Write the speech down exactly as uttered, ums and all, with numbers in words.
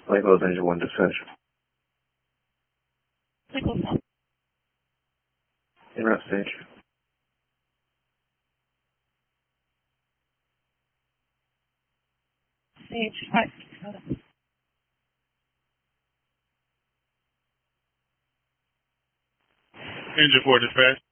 Lake Los Angeles one dispatch. En route stage. Stage five. Engine four dispatch.